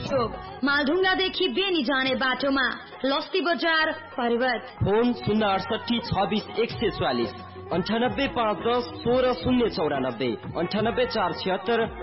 चोक मालढुङ्गादेखि बेनी जाने बाटोमा लस्ती बजार पर्वत। फोन 068 26 144 98 510 16 094 98 476